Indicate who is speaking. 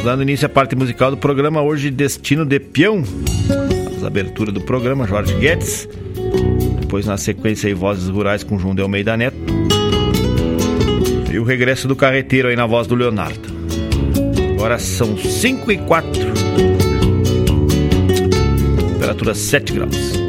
Speaker 1: dando início à parte musical do programa hoje, Destino de Peão. A abertura do programa, Jorge Guedes. Depois, na sequência, aí, Vozes Rurais com João de Almeida Neto. E o regresso do Carreteiro aí na voz do Leonardo. Agora são 5:04. Temperatura 7 graus.